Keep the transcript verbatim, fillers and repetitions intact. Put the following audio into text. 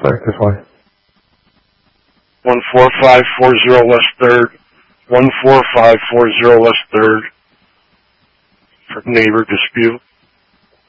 Correct, this way. one four five four zero West third. one four five four zero West third. For neighbor dispute.